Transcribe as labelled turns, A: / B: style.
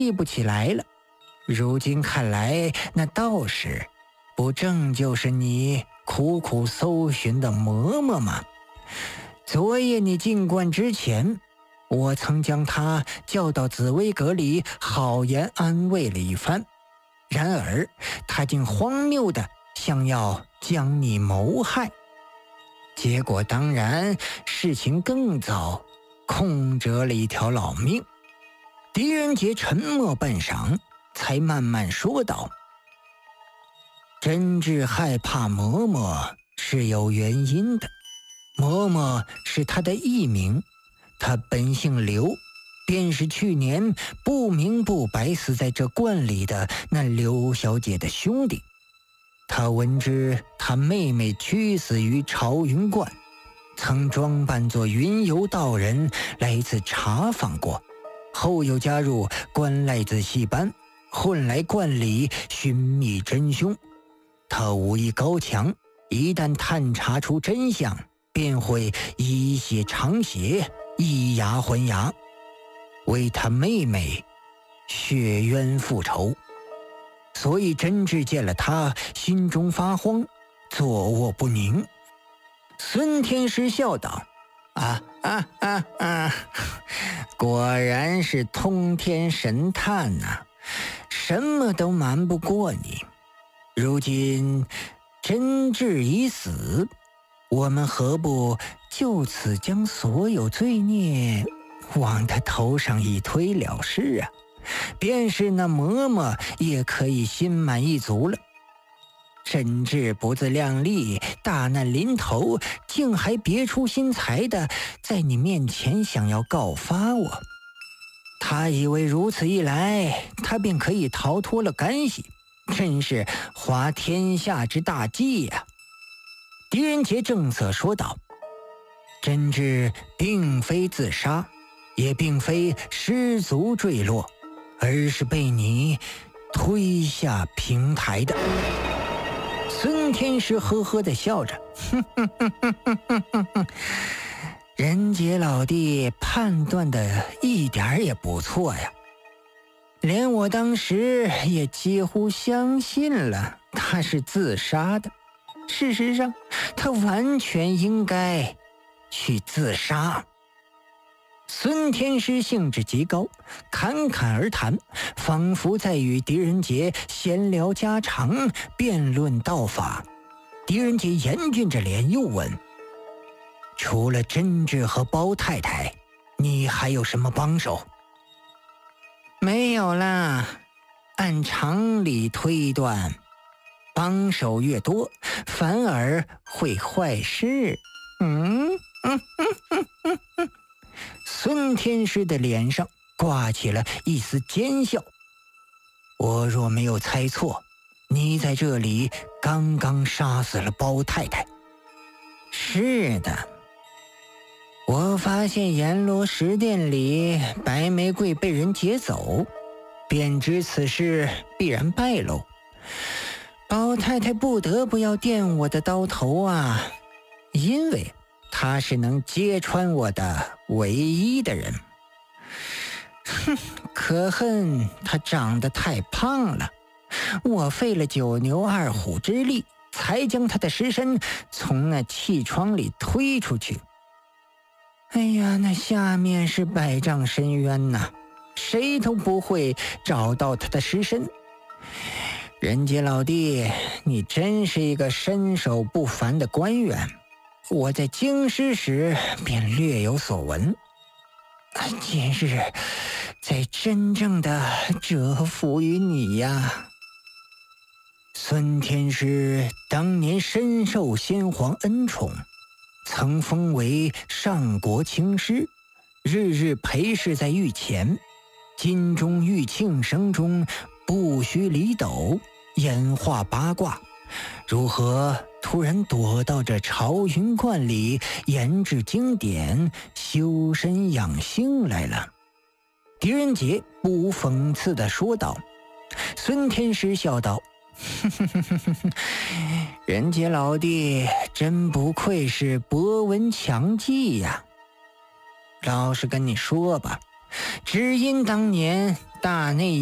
A: 忆不起来了。如今看来，那道士不正就是你苦苦搜寻的嬷嬷吗？昨夜你进观之前，我曾将他叫到紫薇阁里，好言安慰了一番。然而他竟荒谬地想要将你谋害，结果当然事情更糟，空折了一条老命。狄仁杰沉默半晌，才慢慢说道：真挚害怕嬷嬷是有原因的。嬷嬷是他的艺名，他本姓刘，便是去年不明不白死在这观里的那刘小姐的兄弟。他闻知他妹妹屈死于朝云观，曾装扮作云游道人来一次查访过，后又加入观赖子戏班，混来观里寻觅真凶。他武艺高强，一旦探查出真相，便会以血偿血，以牙还牙，为他妹妹血冤复仇。所以真挚见了他，心中发慌，坐卧不宁。孙天师笑道：果然是通天神探啊，什么都瞒不过你。如今真挚已死，我们何不就此将所有罪孽往他头上一推了事啊？便是那嬷嬷也可以心满意足了。真挚不自量力，大难临头，竟还别出心裁的在你面前想要告发我。他以为如此一来，他便可以逃脱了干系，真是滑天下之大稽呀！狄仁杰正色说道：真挚并非自杀，也并非失足坠落，而是被你推下平台的。孙天师呵呵地笑着，仁杰老弟判断的一点也不错呀，连我当时也几乎相信了他是自杀的。事实上，他完全应该去自杀。孙天师兴致极高，侃侃而谈，仿佛在与狄仁杰闲聊家常，辩论道法。狄仁杰严峻着脸又问：除了真挚和包太太，你还有什么帮手？没有啦，按常理推断，帮手越多，反而会坏事。孙天师的脸上挂起了一丝奸笑。我若没有猜错，你在这里刚刚杀死了包太太。是的，我发现阎罗石殿里白玫瑰被人劫走，便知此事必然败露。包太太不得不要垫我的刀头啊，因为她是能揭穿我的唯一的人。可恨她长得太胖了，我费了9牛2虎之力，才将她的尸身从那气窗里推出去。哎呀，那下面是百丈深渊呐，谁都不会找到她的尸身。仁杰老弟，你真是一个身手不凡的官员，我在京师时便略有所闻，今日才真正的折服于你呀。孙天师当年深受先皇恩宠，曾封为上国卿师，日日陪侍在御前，金钟玉磬声中不须离斗，演化八卦，如何突然躲到这朝云观里研制经典，修身养性来了？狄仁杰不无讽刺地说道。孙天师笑道：仁杰老弟真不愧是博闻强记呀。老实跟你说吧， 只因当年大内